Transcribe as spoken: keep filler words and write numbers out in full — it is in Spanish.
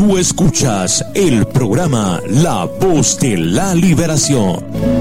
Tú escuchas el programa La Voz de la Liberación.